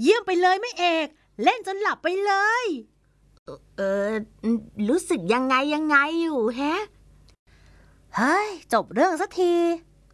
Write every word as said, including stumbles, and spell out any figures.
เยี่ยมไปเลยแม่เอกเล่นจนหลับไปเลยเออรู้สึกยังไงยังไงอยู่แฮะเฮ้ยจบเรื่องสักที